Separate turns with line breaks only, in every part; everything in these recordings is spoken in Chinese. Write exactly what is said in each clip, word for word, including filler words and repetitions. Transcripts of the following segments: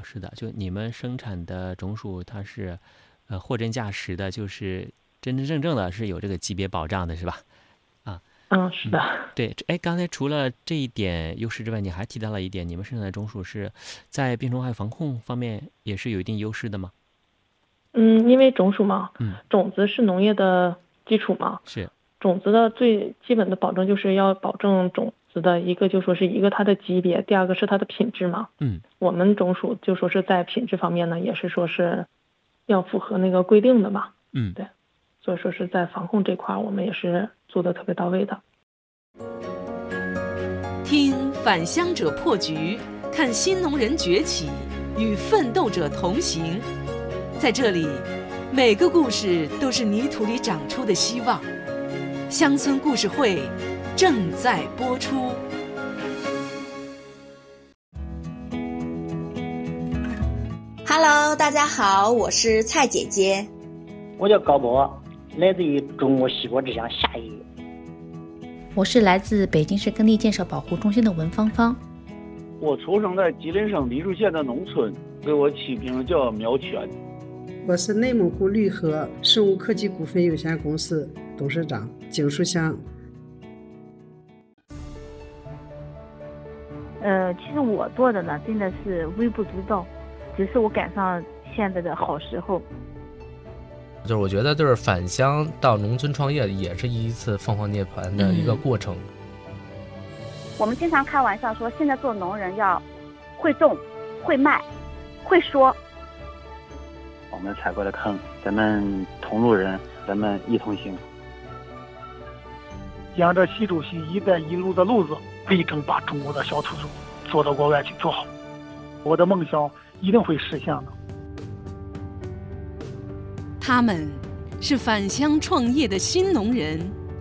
是的，就你们生产的种属，它是呃货真价实的，就是真真正正的是有这个级别保障的，是吧？啊，
嗯，是
嗯，
的。
对，哎，刚才除了这一点优势之外，你还提到了一点，你们生产的种属是在病虫害防控方面也是有一定优势的吗？
嗯，因为种属嘛，
嗯，
种子是农业的基础嘛，
是，
种子的最基本的保证就是要保证种子的一个就说是一个它的级别，第二个是它的品质嘛。
嗯
我们种属就说是在品质方面呢，也是说是要符合那个规定的嘛。
嗯。
对，所以说是在防控这块儿，我们也是做的特别到位的。
听返乡者破局，看新农人崛起，与奋斗者同行。在这里，每个故事都是泥土里长出的希望。乡村故事会正在播出。
Hello， 大家好，我是蔡姐姐。
我叫高博，来自于中国西瓜之乡夏邑。
我是来自北京市耕地建设保护中心的文芳芳。
我出生在吉林省黎柱县的农村，给我起名叫苗全。
我是内蒙古绿河生物科技股份有限公司董事长景书香。
呃，其实我做的呢，真的是微不足道，只是我赶上现在的好时候。
就是我觉得，就是返乡到农村创业，也是一次凤凰涅槃的一个过程。嗯、
我们经常开玩笑说，现在做农人要会种、会卖、会说。
我们踩过的坑，咱们同路人，咱们一同行。
沿着习主席“一带一路”的路子，力争把中国的小土豆做到国外去做好。我的梦想一定会实现的。
他们是返乡创业的新农人，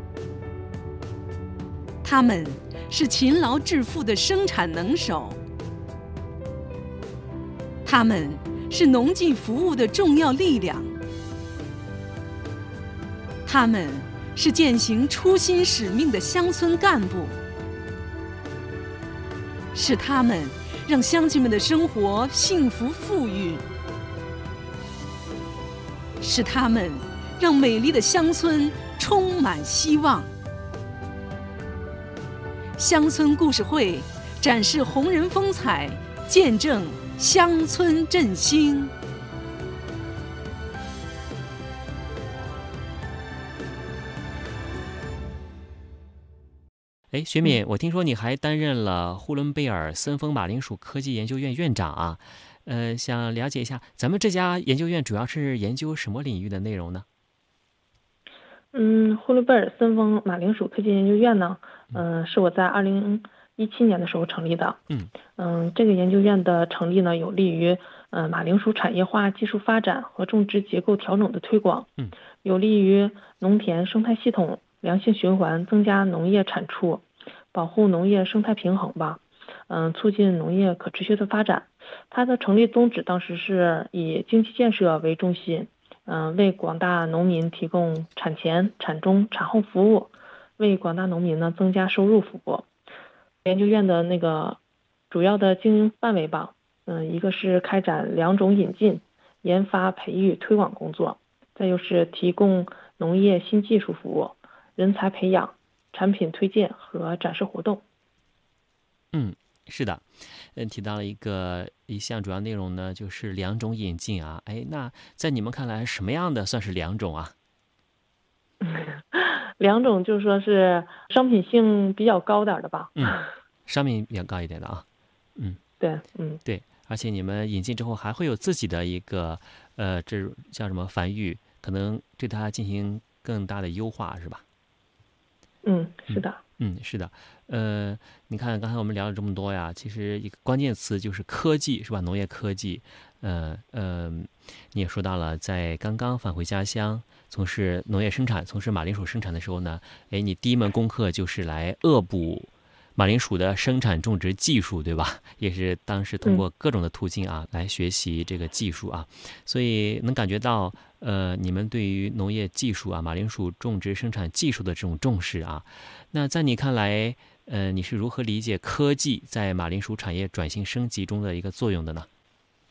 他们是勤劳致富的生产能手，他们是农技服务的重要力量，他们是践行初心使命的乡村干部，是他们让乡亲们的生活幸福富裕，是他们让美丽的乡村充满希望。乡村故事会展示红人风采，见证乡村振兴。
哎，学敏，我听说你还担任了呼伦贝尔森丰马铃薯科技研究院院长啊，呃，想了解一下，咱们这家研究院主要是研究什么领域的内容呢？
嗯，呼伦贝尔森丰马铃薯科技研究院呢，嗯、呃，是我在二零一七年的时候成立的。
嗯
嗯，这个研究院的成立呢，有利于呃马铃薯产业化技术发展和种植结构调整的推广，
嗯，
有利于农田生态系统良性循环，增加农业产出，保护农业生态平衡吧，嗯、呃，促进农业可持续的发展。它的成立宗旨当时是以经济建设为中心，嗯、呃，为广大农民提供产前、产中、产后服务，为广大农民呢增加收入服务。研究院的那个主要的经营范围吧，嗯、呃，一个是开展两种引进、研发、培育、推广工作，再又是提供农业新技术服务、人才培养、产品推荐和展示活动。
嗯，是的，嗯，提到了一个一项主要内容呢，就是两种引进啊。哎，那在你们看来，什么样的算是两种啊？
两种就是说是商品性比较高点的吧。
嗯，商品比较高一点的啊。嗯，
对，嗯，
对，而且你们引进之后还会有自己的一个呃，这叫什么繁育，可能对它进行更大的优化，是吧？
嗯，是的。
嗯，是的，呃，你看刚才我们聊了这么多呀，其实一个关键词就是科技，是吧？农业科技，呃呃，你也说到了，在刚刚返回家乡从事农业生产、从事马铃薯生产的时候呢，哎，你第一门功课就是来恶补马铃薯的生产种植技术，对吧？也是当时通过各种的途径啊、嗯、来学习这个技术啊，所以能感觉到呃你们对于农业技术啊、马铃薯种植生产技术的这种重视啊。那在你看来，呃，你是如何理解科技在马铃薯产业转型升级中的一个作用的呢？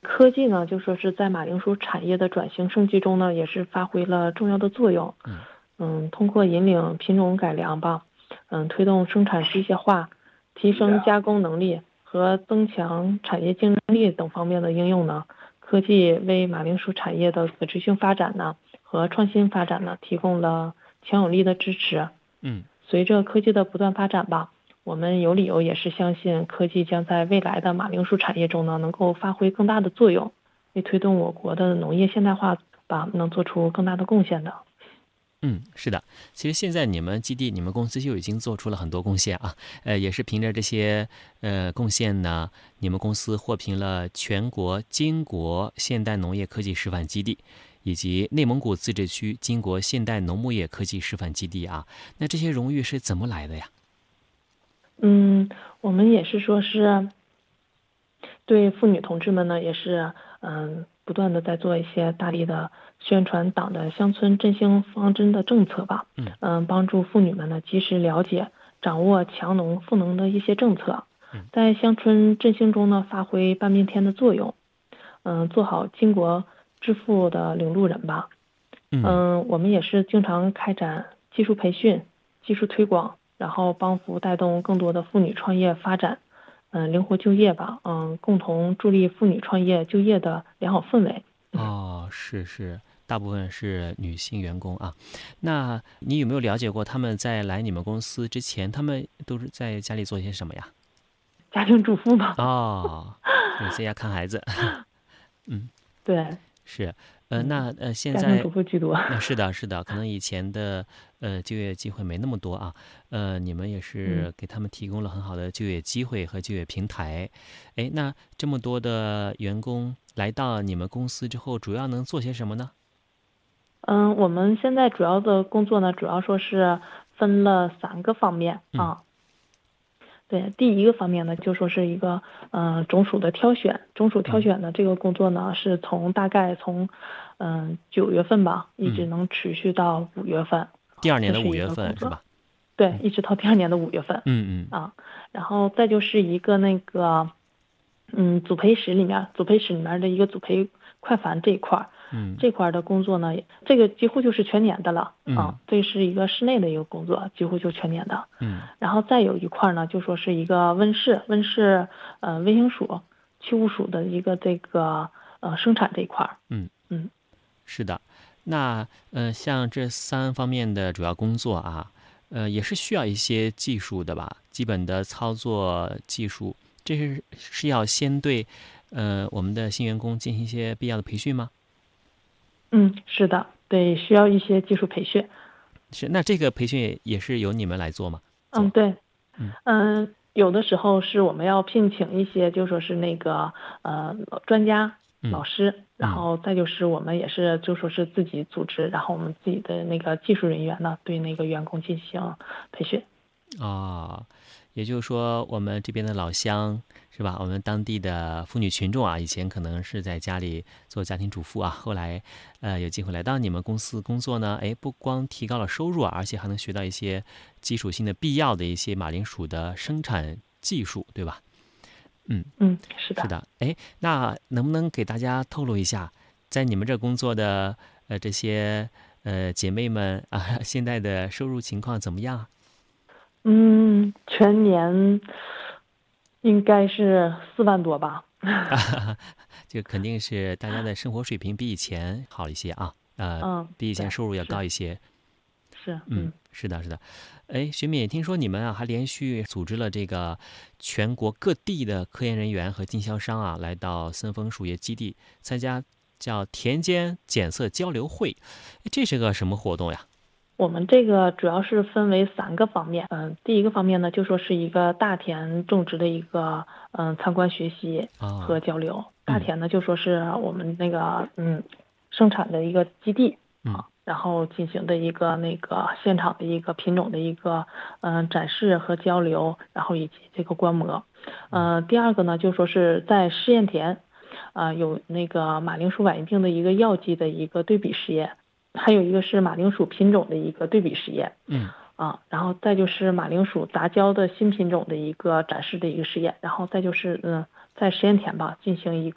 科技呢，就说是在马铃薯产业的转型升级中呢，也是发挥了重要的作用。
嗯
嗯，通过引领品种改良吧，嗯，推动生产机械化，提升加工能力和增强产业竞争力等方面的应用呢，科技为马铃薯产业的可持续发展呢和创新发展呢提供了强有力的支持。
嗯，
随着科技的不断发展吧，我们有理由也是相信科技将在未来的马铃薯产业中呢能够发挥更大的作用，为推动我国的农业现代化吧能做出更大的贡献的。
嗯，是的，其实现在你们基地、你们公司就已经做出了很多贡献啊，呃，也是凭着这些呃贡献呢，你们公司获评了全国金国现代农业科技示范基地，以及内蒙古自治区金国现代农牧业科技示范基地啊。那这些荣誉是怎么来的呀？
嗯，我们也是说是对妇女同志们呢，也是嗯不断的在做一些大力的宣传党的乡村振兴方针的政策吧，
嗯
嗯，帮助妇女们呢及时了解、掌握强农赋能的一些政策，在乡村振兴中呢发挥半边天的作用，嗯，做好巾帼致富的领路人吧。嗯，我们也是经常开展技术培训、技术推广，然后帮扶带动更多的妇女创业发展，嗯，灵活就业吧，嗯，共同助力妇女创业就业的良好氛围。
哦，是是，大部分是女性员工啊。那你有没有了解过他们在来你们公司之前，他们都是在家里做些什么呀？
家庭主妇吧。
哦，对，在家看孩子。嗯，
对，
是。呃，那呃，现在
家庭主妇居多。
那是的，是的，可能以前的呃就业机会没那么多啊。呃，你们也是给他们提供了很好的就业机会和就业平台。哎，那这么多的员工来到你们公司之后，主要能做些什么呢？
嗯，我们现在主要的工作呢，主要说是分了三个方面啊。
嗯
对，第一个方面呢，就说是一个嗯、呃、种属的挑选，种属挑选的这个工作呢，是从大概从嗯九、月份吧，一直能持续到五月份。
第二年的五月份是吧？
对，一直到第二年的五月份。
嗯嗯。
啊，然后再就是一个那个嗯组培室里面，组培室里面的一个组培快繁这一块儿。
嗯，
这块的工作呢，这个几乎就是全年的了、
嗯、
啊，这是一个室内的一个工作，几乎就全年的。
嗯，
然后再有一块呢，就说是一个温室，温室呃微型属、去污属的一个这个呃生产这一块。
嗯
嗯，
是的。那呃像这三方面的主要工作啊，呃也是需要一些技术的吧，基本的操作技术，这是是要先对呃我们的新员工进行一些必要的培训吗？
嗯，是的，对，需要一些技术培训。
是，那这个培训也是由你们来做吗？
嗯，对，
嗯
嗯、呃，有的时候是我们要聘请一些，就说是那个呃专家、老师，
嗯、
然后再就是我们也是就说是自己组织，然后我们自己的那个技术人员呢，对那个员工进行培训。
啊、哦，也就是说我们这边的老乡是吧，我们当地的妇女群众啊，以前可能是在家里做家庭主妇啊，后来呃有机会来到你们公司工作呢，哎，不光提高了收入啊，而且还能学到一些基础性的必要的一些马铃薯的生产技术，对吧？嗯
嗯，是的，
是的。哎，那能不能给大家透露一下，在你们这工作的呃这些呃姐妹们啊，现在的收入情况怎么样？
嗯，全年应该是四万多吧。
这肯定是大家的生活水平比以前好一些啊，呃，
嗯、
比以前收入要高一些。
是，
嗯，
嗯
是的，是的。哎，学敏，听说你们啊还连续组织了这个全国各地的科研人员和经销商啊，来到森丰属业基地参加叫田间检测交流会，这是个什么活动呀？
我们这个主要是分为三个方面，嗯、呃，第一个方面呢，就说是一个大田种植的一个嗯、呃、参观学习和交流。哦、大田呢，就说是我们那个嗯生产的一个基地啊，然后进行的一个那个现场的一个品种的一个嗯、呃、展示和交流，然后以及这个观摩。呃，第二个呢，就说是在试验田，啊、呃、有那个马铃薯晚一定的一个药剂的一个对比实验。还有一个是马铃薯品种的一个对比实验，
嗯
啊，然后再就是马铃薯杂交的新品种的一个展示的一个实验，然后再就是嗯，在实验田吧进行一